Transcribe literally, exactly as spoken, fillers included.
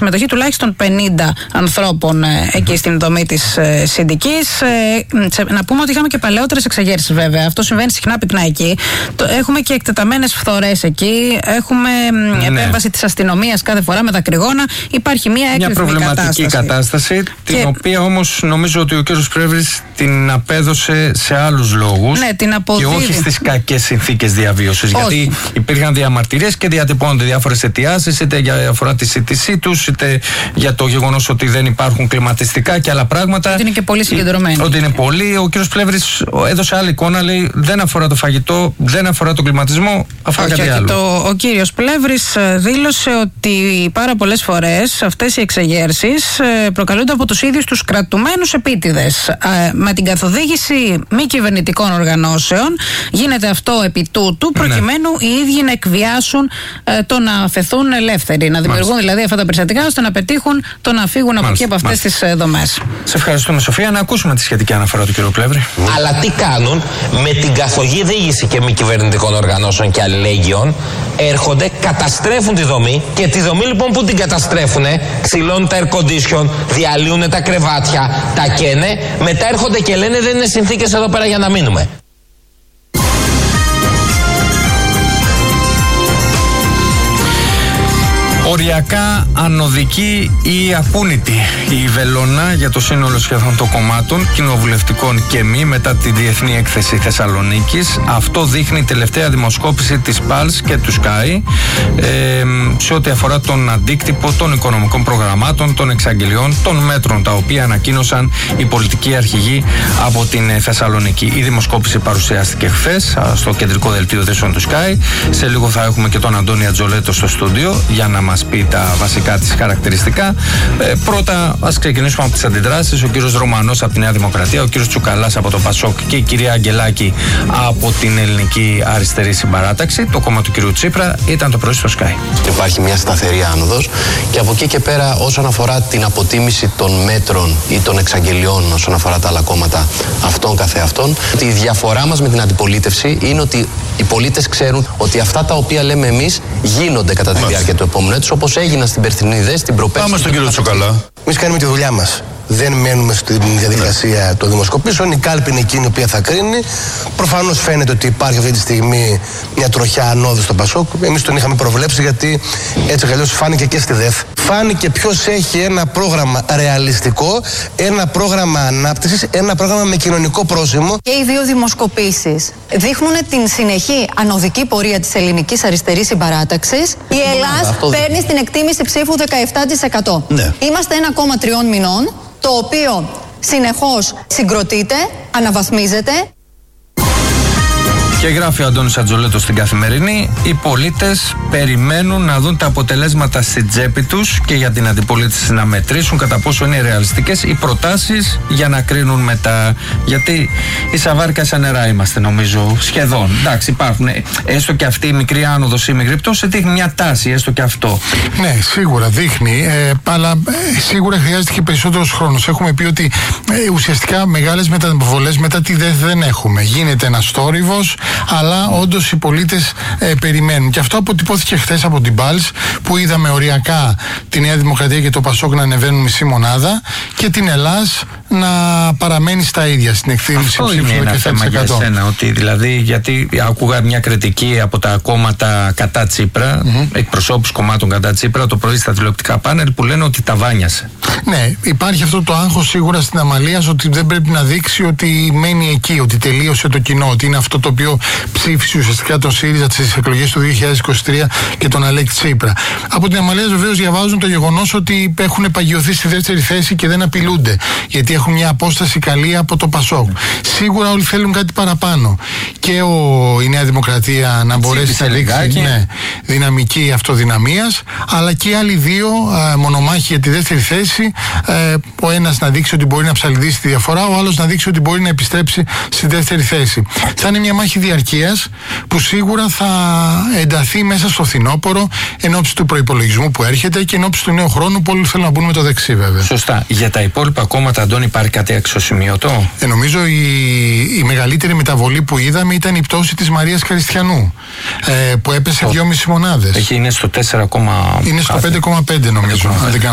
συμμετοχή τουλάχιστον πενήντα ανθρώπων ε, εκεί στην δομή της ε, Συνδικής. Ε, να πούμε ότι είχαμε και παλαιότερες εξεγέρσεις βέβαια. Αυτό συμβαίνει συχνά πυκνά εκεί. Το, έχουμε και εκτεταμένες φθορές εκεί. Έχουμε ναι. επέμβαση της αστυνομίας κάθε φορά με δακρυγόνα. Υπάρχει μια έκρηθμη κατάσταση. Μια προβληματική κατάσταση, την και... οποία όμως νομίζω ότι ο κ. Πρέβρης την απέδωσε σε άλλους λόγους. Ναι, την αποδίδει. Και όχι στις κακές συνθήκες διαβίωσης. Γιατί υπήρχαν διαμαρτυρίες και διατυπώνονται διάφορες αιτιάσεις, είτε για αφορά τη σύντησή τους, είτε για το γεγονός ότι δεν υπάρχουν κλιματιστικά και άλλα πράγματα. Ότι είναι και πολύ συγκεντρωμένοι. Ότι είναι πολύ. Ο κ. Πλεύρης έδωσε άλλη εικόνα, λέει δεν αφορά το φαγητό, δεν αφορά τον κλιματισμό, αφορά όχι, κάτι όχι, άλλο. Το, ο κύριος Πλεύρης δήλωσε ότι πάρα πολλές φορές αυτές οι εξεγέρσεις προκαλούνται από τους ίδιους τους κρατουμένους επίτηδες. Με την καθοδήγηση μη κυβερνητικών οργανώσεων γίνεται αυτό επί τούτου, προκειμένου ναι. οι ίδιοι να εκβιάσουν το να αφαιθούν ελεύθεροι, να δημιουργούν Μάλιστα. δηλαδή αυτά τα περιστατικά ώστε να πετύχουν το να φύγουν Μάλιστα. από εκεί, από αυτές τις δομές. Σε ευχαριστούμε, Σοφία. Να ακούσουμε τη σχετική αναφορά του κ. Πλεύρη. Αλλά τι κάνουν με την καθοδήγηση και μη κυβερνητικών οργανώσεων και αλληλέγγυων? Έρχονται, καταστρέφουν τη δομή και τη δομή λοιπόν που την καταστρέφουνε, ξυλώνουν τα air condition, διαλύουν τα κρεβάτια, τα καίνε, μετά έρχονται και λένε δεν είναι συνθήκες εδώ πέρα για να μείνουμε. Οριακά ανωδική ή ακούνητη η βελόνα για το σύνολο σχεδόν των κομμάτων, κοινοβουλευτικών και μη, μετά τη Διεθνή Έκθεση Θεσσαλονίκης. Αυτό δείχνει η τελευταία δημοσκόπηση της Pulse και του Sky ε, σε ό,τι αφορά τον αντίκτυπο των οικονομικών προγραμμάτων, των εξαγγελιών, των μέτρων τα οποία ανακοίνωσαν οι πολιτικοί αρχηγοί από την Θεσσαλονίκη. Η δημοσκόπηση παρουσιάστηκε χθες στο κεντρικό δελτίο ειδήσεων του Sky. Σε λίγο θα έχουμε και τον Αντώνη Ατζολέτο στο στούντιο για να μας πει τα βασικά της χαρακτηριστικά. Ε, πρώτα ας ξεκινήσουμε από τις αντιδράσεις. Ο κύριος Ρωμανός από τη Νέα Δημοκρατία, ο κύριος Τσουκαλάς από το Πασόκ και η κυρία Αγγελάκη από την Ελληνική Αριστερή Συμπαράταξη. Το κόμμα του κυρίου Τσίπρα ήταν το πρωί στο Sky. Υπάρχει μια σταθερή άνοδος και από εκεί και πέρα, όσον αφορά την αποτίμηση των μέτρων ή των εξαγγελιών όσον αφορά τα άλλα κόμματα αυτών καθεαυτών, η διαφορά μας με την αντιπολίτευση είναι ότι οι πολίτες ξέρουν ότι αυτά τα οποία λέμε εμείς γίνονται κατά τη Μάλιστα. διάρκεια του επόμενου έτους, όπως έγιναν στην περσινή ΔΕ, στην προπέρσι. Πάμε στον κύριο Τσουκαλά. Εμείς κάνουμε τη δουλειά μας. Δεν μένουμε στην διαδικασία ναι. των δημοσκοπήσεων. Η κάλπη είναι εκείνη η οποία θα κρίνει. Προφανώς φαίνεται ότι υπάρχει αυτή τη στιγμή μια τροχιά ανόδου στο Πασόκ. Εμείς τον είχαμε προβλέψει, γιατί έτσι κι αλλιώς φάνηκε και στη ΔΕΘ. Φάνηκε ποιος έχει ένα πρόγραμμα ρεαλιστικό, ένα πρόγραμμα ανάπτυξης, ένα πρόγραμμα με κοινωνικό πρόσημο. Και οι δύο δημοσκοπήσεις δείχνουν την συνεχή ανωδική πορεία της Ελληνικής Αριστερής Συμπαράταξης. Η Ελλάδα παίρνει στην εκτίμηση ψήφου δεκαεπτά τοις εκατό. Ναι. Είμαστε ένα κόμμα τριών μηνών, το οποίο συνεχώς συγκροτείται, αναβαθμίζεται. Και γράφει ο Αντώνης Ατζολέτος στην Καθημερινή, οι πολίτες περιμένουν να δουν τα αποτελέσματα στην τσέπη τους και για την αντιπολίτευση να μετρήσουν κατά πόσο είναι ρεαλιστικές οι προτάσεις για να κρίνουν μετά. Γιατί η σαβάρκα σαν νερά είμαστε, νομίζω, σχεδόν. Εντάξει, υπάρχουν έστω και αυτή η μικρή άνοδος ή η μικρή πτώση, δείχνει μια τάση, έστω και αυτό. Ναι, σίγουρα δείχνει, ε, αλλά ε, σίγουρα χρειάζεται και περισσότερος χρόνος. Έχουμε πει ότι ε, ουσιαστικά μεγάλες μεταβολές μετά τη ΔΕΘ δεν έχουμε. Γίνεται ένας θόρυβος, αλλά όντως οι πολίτες ε, περιμένουν. Και αυτό αποτυπώθηκε χθες από την Pulse, που είδαμε οριακά τη Νέα Δημοκρατία και το Πασόκ να ανεβαίνουν μισή μονάδα και την Ελλάς να παραμένει στα ίδια στην εκτίμηση ψήφου. Αυτό είναι ένα θέμα για εσένα, ότι δηλαδή, γιατί άκουγα μια κριτική από τα κόμματα κατά Τσίπρα, mm-hmm. εκπροσώπους κομμάτων κατά Τσίπρα, το πρωί στα τηλεοπτικά πάνελ, που λένε ότι τα βάνιασε. Ναι, υπάρχει αυτό το άγχος σίγουρα στην Αμαλίας, ότι δεν πρέπει να δείξει ότι μένει εκεί, ότι τελείωσε το κοινό, ότι είναι αυτό το οποίο ψήφισε ουσιαστικά τον ΣΥΡΙΖΑ στις εκλογές του δύο χιλιάδες είκοσι τρία και τον Αλέξη Τσίπρα. Από την Αμαλίας βεβαίως διαβάζουν το γεγονός ότι έχουν παγιωθεί στη δεύτερη θέση και δεν απειλούνται, γιατί έχουν μια απόσταση καλή από το Πασόκ. Σίγουρα όλοι θέλουν κάτι παραπάνω. Και ο, η Νέα Δημοκρατία να μπορέσει να δείξει ναι, δυναμική αυτοδυναμίας, αλλά και οι άλλοι δύο α, μονομάχοι για τη δεύτερη θέση. Ε, ο ένας να δείξει ότι μπορεί να ψαλιδίσει τη διαφορά, ο άλλος να δείξει ότι μπορεί να επιστρέψει στη δεύτερη θέση. Θα είναι μια μάχη διαρκείας που σίγουρα θα ενταθεί μέσα στο φθινόπωρο, εν ώψη του προϋπολογισμού που έρχεται και εν ώψη του νέου χρόνου, που όλοι θέλουν να μπουν με το δεξί, βέβαια. Σωστά. Για τα υπόλοιπα κόμματα, Αντώνη, υπάρχει κάτι αξιοσημείωτο? Ε, νομίζω η, η μεγαλύτερη μεταβολή που είδαμε ήταν η πτώση της Μαρίας Καριστιανού, ε, που έπεσε δυόμιση μονάδες. Έχει, είναι στο τέσσερα, είναι στο πέντε κόμμα πέντε νομίζω.